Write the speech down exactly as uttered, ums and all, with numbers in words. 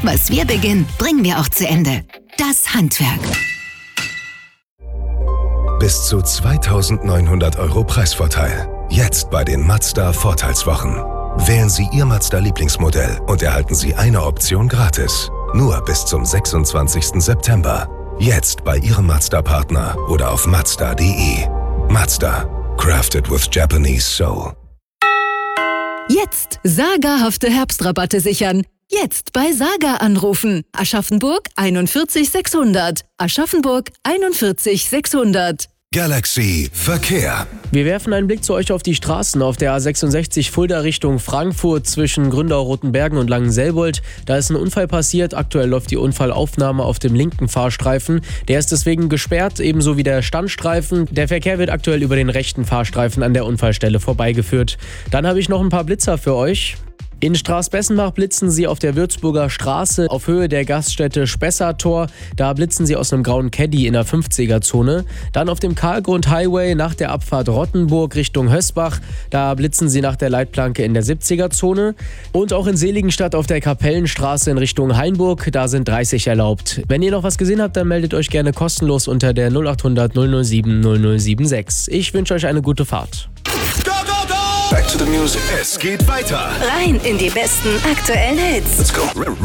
Was wir beginnen, bringen wir auch zu Ende. Das Handwerk. Bis zu zweitausendneunhundert Euro Preisvorteil. Jetzt bei den Mazda-Vorteilswochen. Wählen Sie Ihr Mazda-Lieblingsmodell und erhalten Sie eine Option gratis. Nur bis zum sechsundzwanzigsten September. Jetzt bei Ihrem Mazda-Partner oder auf mazda punkt de. Mazda. Crafted with Japanese Soul. Jetzt sagerhafte Herbstrabatte sichern. Jetzt bei Saga anrufen. Aschaffenburg einundvierzig sechshundert. Aschaffenburg einundvierzig sechshundert. Galaxy Verkehr. Wir werfen einen Blick zu euch auf die Straßen auf der A sechsundsechzig Fulda Richtung Frankfurt zwischen Gründau-Rotenbergen und Langenselbold. Da ist ein Unfall passiert. Aktuell läuft die Unfallaufnahme auf dem linken Fahrstreifen. Der ist deswegen gesperrt, ebenso wie der Standstreifen. Der Verkehr wird aktuell über den rechten Fahrstreifen an der Unfallstelle vorbeigeführt. Dann habe ich noch ein paar Blitzer für euch. In Straßbessenbach blitzen sie auf der Würzburger Straße auf Höhe der Gaststätte Spessartor. Da blitzen sie aus einem grauen Caddy in der fünfziger-Zone. Dann auf dem Karlgrund-Highway nach der Abfahrt Rottenburg Richtung Hösbach. Da blitzen sie nach der Leitplanke in der siebziger-Zone. Und auch in Seligenstadt auf der Kapellenstraße in Richtung Hainburg. Da sind dreißig erlaubt. Wenn ihr noch was gesehen habt, dann meldet euch gerne kostenlos unter der null achthundert null null sieben null null sieben sechs. Ich wünsche euch eine gute Fahrt. Back to the music. Es geht weiter. Rein in die besten aktuellen Hits. Let's go.